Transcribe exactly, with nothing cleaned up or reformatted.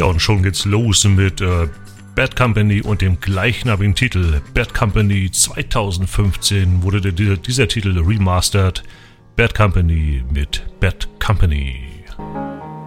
Ja, und schon geht's los mit äh, Bad Company und dem gleichnamigen Titel. Bad Company zweitausendfünfzehn wurde der, dieser Titel remastered. Bad Company mit Bad Company.